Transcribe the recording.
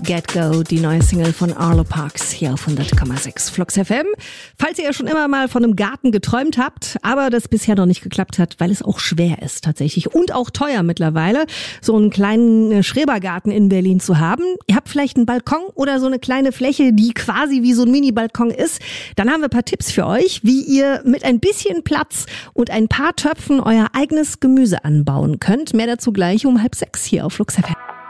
Get Go, die neue Single von Arlo Parks hier auf 100,6 Flux FM. Falls ihr ja schon immer mal von einem Garten geträumt habt, aber das bisher noch nicht geklappt hat, weil es auch schwer ist tatsächlich und auch teuer mittlerweile, so einen kleinen Schrebergarten in Berlin zu haben. Ihr habt vielleicht einen Balkon oder so eine kleine Fläche, die quasi wie so ein Mini-Balkon ist. Dann haben wir ein paar Tipps für euch, wie ihr mit ein bisschen Platz und ein paar Töpfen euer eigenes Gemüse anbauen könnt. Mehr dazu gleich um 5:30 hier auf Flux FM.